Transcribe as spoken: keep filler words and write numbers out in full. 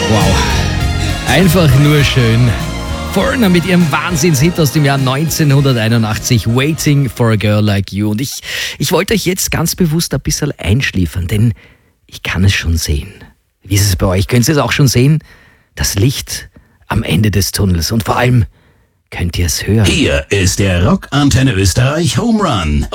Wow, einfach nur schön. Foreigner mit ihrem Wahnsinnshit aus dem Jahr neunzehnhunderteinundachtzig, Waiting for a Girl Like You. Und ich, ich wollte euch jetzt ganz bewusst ein bisschen einschläfern, denn ich kann es schon sehen. Wie ist es bei euch? Könnt ihr es auch schon sehen? Das Licht am Ende des Tunnels. Und vor allem könnt ihr es hören. Hier ist der Rock Antenne Österreich Home Run.